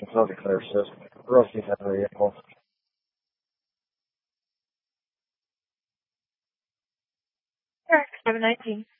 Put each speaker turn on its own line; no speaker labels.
Tony Claire says, Rusty Henry Apple.
Correct, 719.